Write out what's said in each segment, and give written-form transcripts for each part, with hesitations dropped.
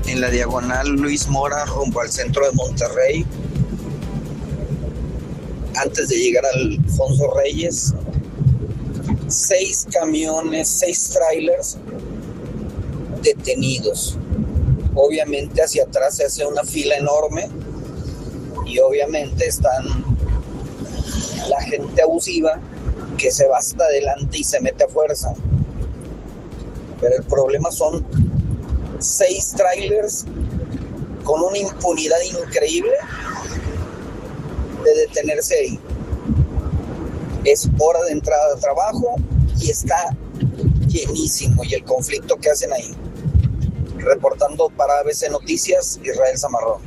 en la diagonal Luis Mora rumbo al centro de Monterrey, antes de llegar al Alfonso Reyes, 6 camiones, 6 trailers detenidos. Obviamente hacia atrás se hace una fila enorme y obviamente están la gente abusiva que se va hasta adelante y se mete a fuerza. Pero el problema son 6 trailers con una impunidad increíble de detenerse ahí. Es hora de entrada de trabajo y está llenísimo, y el conflicto que hacen ahí. Reportando para ABC Noticias, Israel Zamarrón.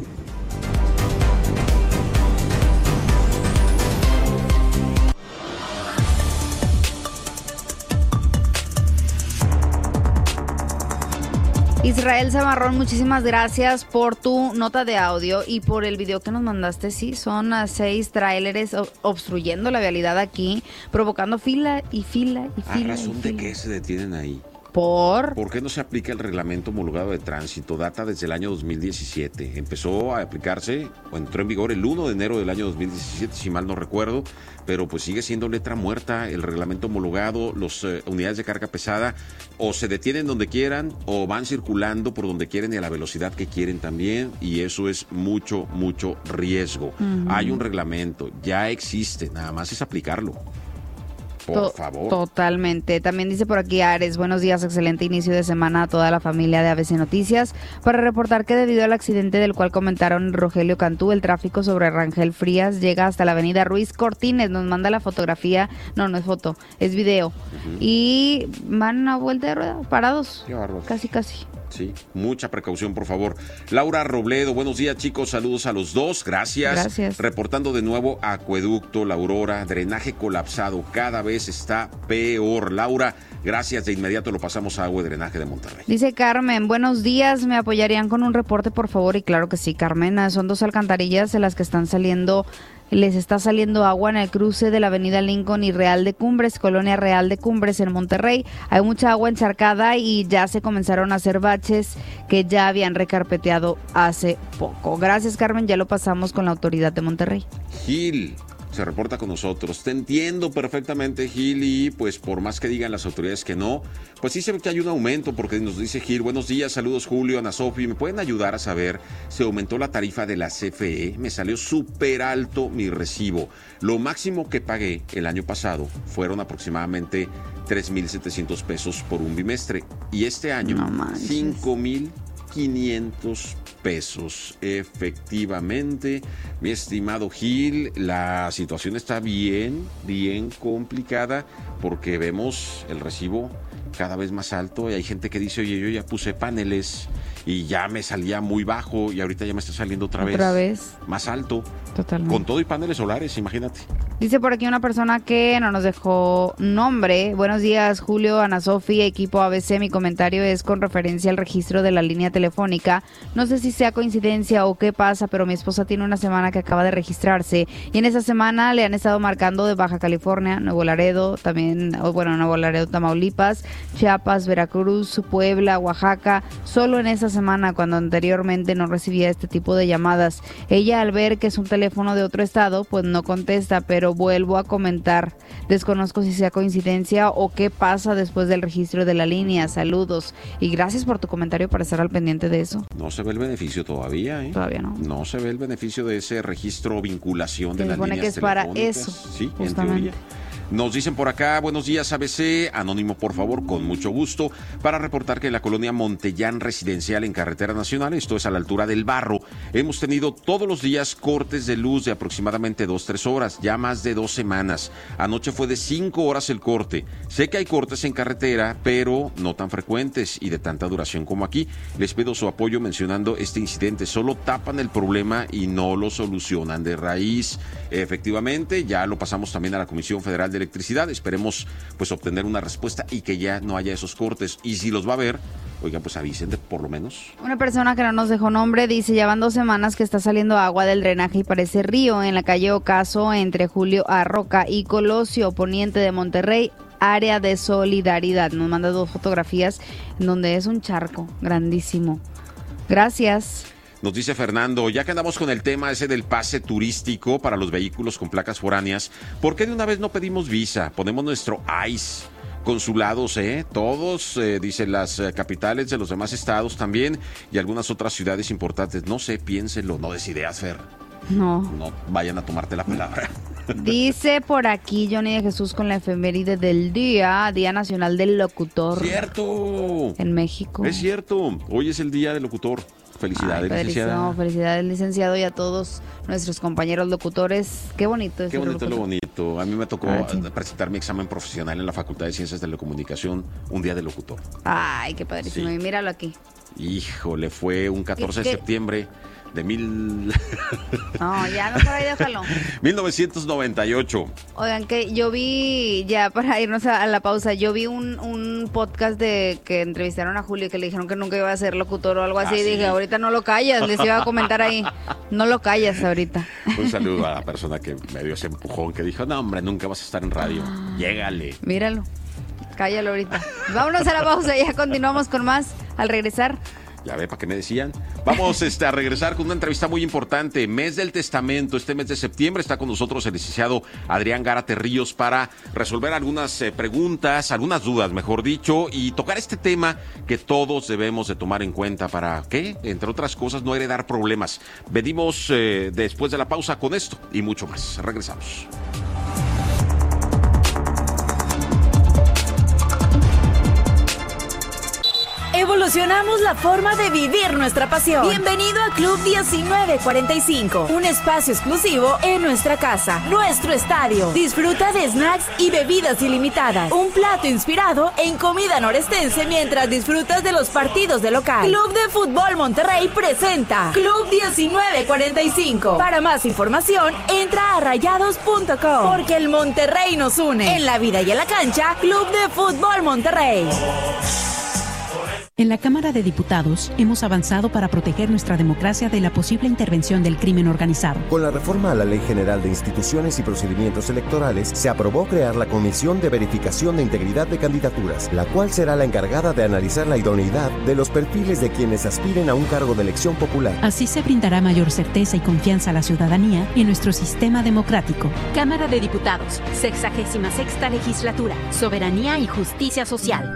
Israel Zamarrón, muchísimas gracias por tu nota de audio y por el video que nos mandaste. Sí, son 6 tráileres obstruyendo la vialidad aquí, provocando fila y fila y fila. ¿A razón de qué se detienen ahí? ¿Por qué no se aplica el reglamento homologado de tránsito? Data desde el año 2017. Empezó a aplicarse, o entró en vigor el 1 de enero del año 2017, si mal no recuerdo, pero pues sigue siendo letra muerta el reglamento homologado. Las unidades de carga pesada o se detienen donde quieran o van circulando por donde quieren y a la velocidad que quieren también, y eso es mucho, mucho riesgo. Hay un reglamento, ya existe, nada más es aplicarlo. Por favor. Totalmente. También dice por aquí Ares, buenos días, excelente inicio de semana a toda la familia de ABC Noticias, para reportar que debido al accidente del cual comentaron Rogelio Cantú, el tráfico sobre Rangel Frías llega hasta la avenida Ruiz Cortines. Nos manda la fotografía, no es foto, es video. Y van a vuelta de rueda, parados. Qué bárbaro. Casi. Sí, mucha precaución, por favor. Laura Robledo, buenos días, chicos, saludos a los dos, gracias. Reportando de nuevo acueducto, La Aurora, drenaje colapsado, cada vez está peor. Laura, gracias, de inmediato lo pasamos a Agua y Drenaje de Monterrey. Dice Carmen, buenos días, ¿me apoyarían con un reporte, por favor? Y claro que sí, Carmen, son 2 alcantarillas en las que les está saliendo agua en el cruce de la avenida Lincoln y Real de Cumbres, colonia Real de Cumbres en Monterrey. Hay mucha agua encharcada y ya se comenzaron a hacer baches que ya habían recarpeteado hace poco. Gracias, Carmen, ya lo pasamos con la autoridad de Monterrey. Gil se reporta con nosotros. Te entiendo perfectamente, Gil, y pues por más que digan las autoridades que no, pues sí se ve que hay un aumento, porque nos dice Gil, buenos días, saludos Julio, Ana Sofi, ¿me pueden ayudar a saber si aumentó la tarifa de la CFE? Me salió súper alto mi recibo. Lo máximo que pagué el año pasado fueron aproximadamente 3,700 pesos por un bimestre, y este año 5,500 pesos. Efectivamente, mi estimado Gil, la situación está bien complicada, porque vemos el recibo cada vez más alto y hay gente que dice, oye, yo ya puse paneles y ya me salía muy bajo y ahorita ya me está saliendo otra vez más alto. Totalmente. Con todo y paneles solares, imagínate. Dice por aquí una persona que no nos dejó nombre. Buenos días, Julio, Ana Sofía, equipo ABC. Mi comentario es con referencia al registro de la línea telefónica. No sé si sea coincidencia o qué pasa, pero mi esposa tiene una semana que acaba de registrarse y en esa semana le han estado marcando de Baja California, Nuevo Laredo, Nuevo Laredo, Tamaulipas, Chiapas, Veracruz, Puebla, Oaxaca, solo en esa semana, cuando anteriormente no recibía este tipo de llamadas. Ella, al ver que es un teléfono de otro estado, pues no contesta, pero vuelvo a comentar, desconozco si sea coincidencia o qué pasa después del registro de la línea. Saludos y gracias por tu comentario para estar al pendiente de eso. No se ve el beneficio todavía, ¿eh? Todavía no. No se ve el beneficio de ese registro o vinculación de las líneas que es telefónicas. para eso, sí, justamente. En teoría. Nos dicen por acá, buenos días ABC, anónimo por favor, con mucho gusto, para reportar que en la colonia Montellán Residencial en Carretera Nacional, esto es a la altura del Barro, hemos tenido todos los días cortes de luz de aproximadamente 2-3 horas, ya más de 2 semanas. Anoche fue de 5 horas el corte. Sé que hay cortes en carretera, pero no tan frecuentes y de tanta duración como aquí. Les pido su apoyo mencionando este incidente. Solo tapan el problema y no lo solucionan de raíz. Efectivamente, ya lo pasamos también a la Comisión Federal de Electricidad. Esperemos pues obtener una respuesta y que ya no haya esos cortes. Y si los va a haber, oigan, pues avisen por lo menos. Una persona que no nos dejó nombre dice, ya van 2 semanas que está saliendo agua del drenaje y parece río en la calle Ocaso entre Julio Arroca y Colosio, poniente de Monterrey, área de Solidaridad. Nos manda 2 fotografías en donde es un charco grandísimo. Gracias. Nos dice Fernando, ya que andamos con el tema ese del pase turístico para los vehículos con placas foráneas, ¿por qué de una vez no pedimos visa? Ponemos nuestro ICE. Consulados, todos, dice, las capitales de los demás estados también y algunas otras ciudades importantes. No sé, piénsenlo, no des ideas, Fer. No vayan a tomarte la palabra. Dice por aquí Johnny de Jesús con la efeméride del Día Nacional del Locutor. ¡Cierto! En México. Es cierto, hoy es el Día del Locutor. Felicidades, licenciada. Felicidades, licenciado, y a todos nuestros compañeros locutores. Qué bonito es. Qué bonito es lo bonito. A mí me tocó presentar mi examen profesional en la Facultad de Ciencias de la Comunicación, un día de locutor. Ay, qué padrísimo. Sí. Y míralo aquí. Híjole, fue un 14 de septiembre de No, ya no, por ahí déjalo. 1998. Oigan, que yo vi, ya para irnos a la pausa, yo vi un podcast de que entrevistaron a Julio, que le dijeron que nunca iba a ser locutor o algo así, y dije, ahorita no lo callas, les iba a comentar ahí, no lo callas ahorita. Un saludo a la persona que me dio ese empujón, que dijo, no hombre, nunca vas a estar en radio, llégale. Míralo, cállalo ahorita. Vámonos a la pausa, ya continuamos con más al regresar. Ya ve, ¿para qué me decían? Vamos a regresar con una entrevista muy importante. Mes del Testamento. Este mes de septiembre está con nosotros el licenciado Adrián Gárate Ríos para resolver algunas preguntas, algunas dudas, mejor dicho, y tocar este tema que todos debemos de tomar en cuenta para que, entre otras cosas, no heredar problemas. Venimos después de la pausa con esto y mucho más. Regresamos. Evolucionamos la forma de vivir nuestra pasión. Bienvenido a Club 1945, un espacio exclusivo en nuestra casa, nuestro estadio. Disfruta de snacks y bebidas ilimitadas. Un plato inspirado en comida norestense mientras disfrutas de los partidos de local. Club de Fútbol Monterrey presenta Club 1945. Para más información, entra a rayados.com. Porque el Monterrey nos une. En la vida y en la cancha, Club de Fútbol Monterrey. En la Cámara de Diputados hemos avanzado para proteger nuestra democracia de la posible intervención del crimen organizado. Con la reforma a la Ley General de Instituciones y Procedimientos Electorales, se aprobó crear la Comisión de Verificación de Integridad de Candidaturas, la cual será la encargada de analizar la idoneidad de los perfiles de quienes aspiren a un cargo de elección popular. Así se brindará mayor certeza y confianza a la ciudadanía y en nuestro sistema democrático. Cámara de Diputados, 66ª Legislatura, Soberanía y Justicia Social.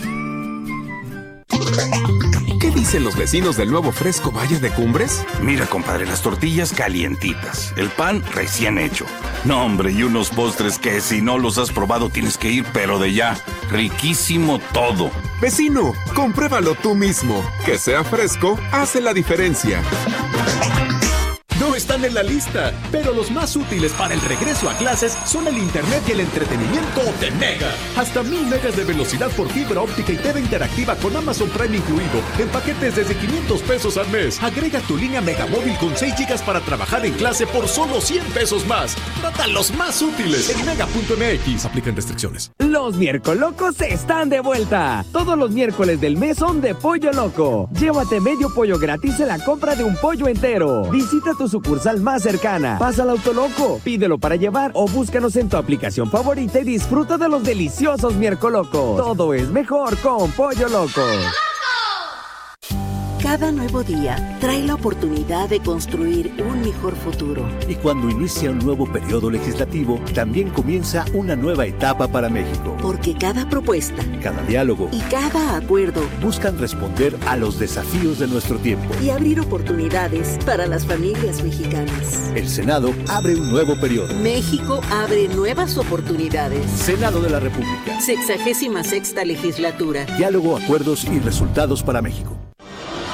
¿Qué dicen los vecinos del nuevo Fresco Valle de Cumbres? Mira, compadre, las tortillas calientitas, el pan recién hecho. No, hombre, y unos postres que si no los has probado tienes que ir, pero de ya. Riquísimo todo. Vecino, compruébalo tú mismo. Que sea fresco hace la diferencia. No están en la lista, pero los más útiles para el regreso a clases son el internet y el entretenimiento de Mega. Hasta 1000 megas de velocidad por fibra óptica y TV interactiva con Amazon Prime incluido, en paquetes desde 500 pesos al mes. Agrega tu línea Mega Móvil con 6 gigas para trabajar en clase por solo 100 pesos más. Trata los más útiles en mega.mx. Aplican restricciones. Los Miércolocos están de vuelta. Todos los miércoles del mes son de Pollo Loco. Llévate medio pollo gratis en la compra de un pollo entero. Visita tu sucursal más cercana. Pasa al Autoloco, pídelo para llevar o búscanos en tu aplicación favorita y disfruta de los deliciosos Miércolocos. Todo es mejor con Pollo Loco. Cada nuevo día trae la oportunidad de construir un mejor futuro. Y cuando inicia un nuevo periodo legislativo, también comienza una nueva etapa para México. Porque cada propuesta, cada diálogo y cada acuerdo buscan responder a los desafíos de nuestro tiempo y abrir oportunidades para las familias mexicanas. El Senado abre un nuevo periodo. México abre nuevas oportunidades. Senado de la República. 66ª Legislatura. Diálogo, acuerdos y resultados para México.